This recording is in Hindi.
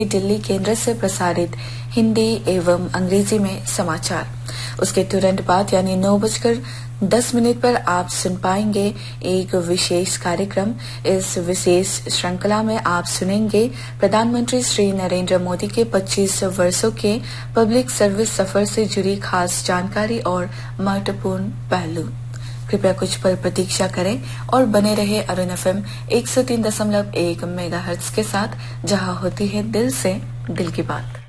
दिल्ली केंद्र से प्रसारित हिंदी एवं अंग्रेजी में समाचार। उसके तुरंत बाद यानी 9:10 पर आप सुन पाएंगे एक विशेष कार्यक्रम। इस विशेष श्रृंखला में आप सुनेंगे प्रधानमंत्री श्री नरेंद्र मोदी के 25 वर्षों के पब्लिक सर्विस सफर से जुड़ी खास जानकारी और महत्वपूर्ण पहलू। कृपया कुछ पल प्रतीक्षा करें और बने रहे अरुण FM 103.1 मेगाहर्ट्ज के साथ, जहां होती है दिल से दिल की बात।